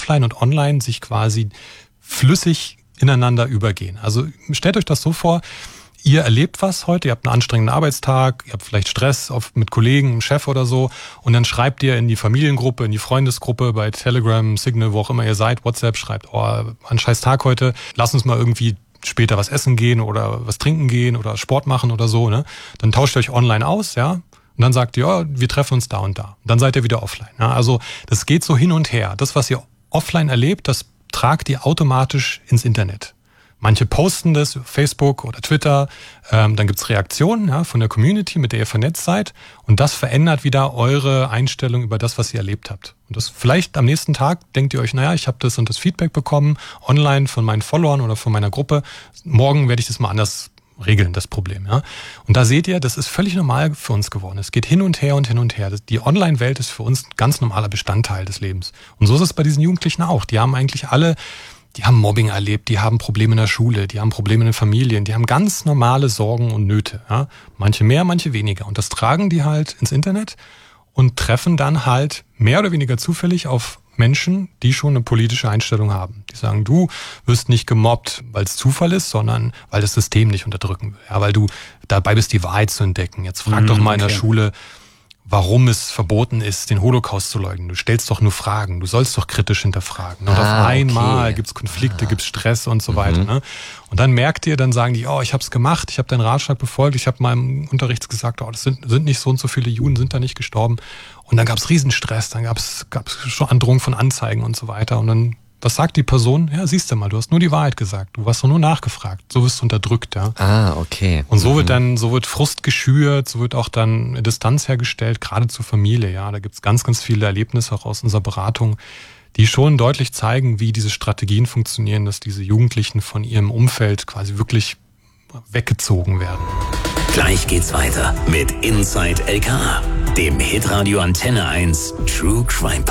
offline und online sich quasi flüssig ineinander übergehen. Also stellt euch das so vor, ihr erlebt was heute, ihr habt einen anstrengenden Arbeitstag, ihr habt vielleicht Stress mit Kollegen, einem Chef oder so und dann schreibt ihr in die Familiengruppe, in die Freundesgruppe bei Telegram, Signal, wo auch immer ihr seid, WhatsApp, schreibt, ein scheiß Tag heute, lass uns mal irgendwie später was essen gehen oder was trinken gehen oder Sport machen oder so, ne? Dann tauscht ihr euch online aus, ja? Und dann sagt ihr, ja, wir treffen uns da und da. Und dann seid ihr wieder offline. Ja? Also das geht so hin und her. Das, was ihr offline erlebt, das tragt ihr automatisch ins Internet. Manche posten das auf Facebook oder Twitter, dann gibt's Reaktionen, ja, von der Community, mit der ihr vernetzt seid und das verändert wieder eure Einstellung über das, was ihr erlebt habt. Und das vielleicht am nächsten Tag denkt ihr euch, naja, ich habe das und das Feedback bekommen, online von meinen Followern oder von meiner Gruppe, morgen werde ich das mal anders regeln, das Problem. Ja. Und da seht ihr, das ist völlig normal für uns geworden. Es geht hin und her und hin und her. Die Online-Welt ist für uns ein ganz normaler Bestandteil des Lebens. Und so ist es bei diesen Jugendlichen auch. Die haben eigentlich alle... Die haben Mobbing erlebt, die haben Probleme in der Schule, die haben Probleme in den Familien, die haben ganz normale Sorgen und Nöte. Ja? Manche mehr, manche weniger. Und das tragen die halt ins Internet und treffen dann halt mehr oder weniger zufällig auf Menschen, die schon eine politische Einstellung haben. Die sagen, du wirst nicht gemobbt, weil es Zufall ist, sondern weil das System nicht unterdrücken will. Ja, weil du dabei bist, die Wahrheit zu entdecken. Jetzt frag doch mal in der Schule, warum es verboten ist, den Holocaust zu leugnen. Du stellst doch nur Fragen, du sollst doch kritisch hinterfragen. Und auf einmal gibt's Konflikte, gibt's Stress und so weiter. Ne? Und dann merkt ihr, dann sagen die, ich habe es gemacht, ich habe deinen Ratschlag befolgt, ich habe meinem Unterricht gesagt, das sind nicht so und so viele Juden, sind da nicht gestorben. Und dann gab's Riesenstress, dann gab's schon Androhung von Anzeigen und so weiter. Und dann, was sagt die Person? Ja, siehst du mal, du hast nur die Wahrheit gesagt. Du hast doch nur nachgefragt. So wirst du unterdrückt, ja. Okay. Und so wird Frust geschürt, so wird auch dann Distanz hergestellt, gerade zur Familie, ja. Da gibt's ganz, ganz viele Erlebnisse auch aus unserer Beratung, die schon deutlich zeigen, wie diese Strategien funktionieren, dass diese Jugendlichen von ihrem Umfeld quasi wirklich weggezogen werden. Gleich geht's weiter mit Inside LKA, dem Hitradio Antenne 1 True Crime Podcast.